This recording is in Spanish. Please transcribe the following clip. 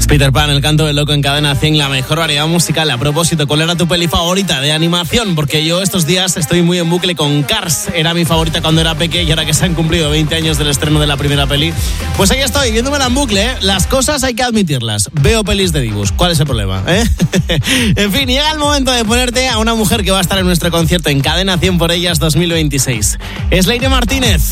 Peter Pan, el canto del loco en Cadena 100, la mejor variedad musical. A propósito, ¿cuál era tu peli favorita de animación? Porque yo estos días estoy muy en bucle con Cars. Era mi favorita cuando era pequeña y ahora que se han cumplido 20 años del estreno de la primera peli, pues ahí estoy, viéndomela en bucle, ¿eh? Las cosas hay que admitirlas. Veo pelis de dibujos. ¿Cuál es el problema? En fin, llega el momento de ponerte a una mujer que va a estar en nuestro concierto en Cadena 100 por Ellas 2026. Es Leire Martínez.